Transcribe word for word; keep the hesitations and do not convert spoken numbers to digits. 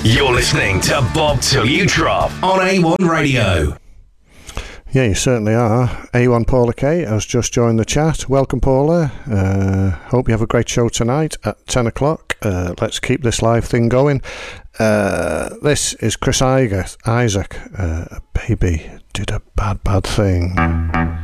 You're listening to Bob Till You Drop on A one Radio. Yeah, you certainly are. A one Paula K has just joined the chat. Welcome, Paula. Uh, hope you have a great show tonight at ten o'clock. Uh, let's keep this live thing going. Uh, this is Chris Isaac. Uh, baby did a bad, bad thing.